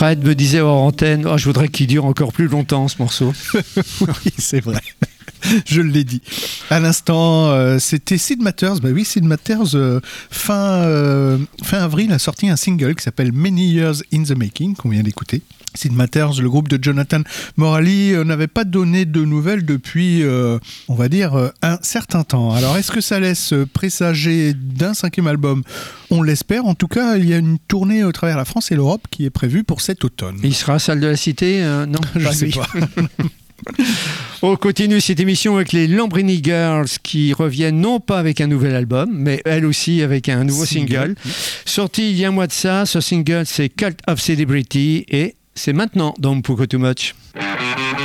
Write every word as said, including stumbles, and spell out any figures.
Fred me disait hors antenne, oh, je voudrais qu'il dure encore plus longtemps ce morceau. Oui, c'est vrai. Je l'ai dit. À l'instant, euh, c'était Sid Matters. Bah oui, Sid Matters, euh, fin, euh, fin avril, a sorti un single qui s'appelle Many Years in the Making, qu'on vient d'écouter. Sid Matters, le groupe de Jonathan Morali, euh, n'avait pas donné de nouvelles depuis, euh, on va dire, euh, un certain temps. Alors, est-ce que ça laisse présager d'un cinquième album ? On l'espère. En tout cas, il y a une tournée au travers la France et l'Europe qui est prévue pour cet automne. Il sera à Salle de la Cité euh, Non, je pas sais lui. pas. On continue cette émission avec les Lambrini Girls qui reviennent non pas avec un nouvel album, mais elles aussi avec un nouveau single. single. Sorti il y a un mois de ça, ce single c'est Cult of Celebrity et c'est maintenant dans Mpoko Too Much.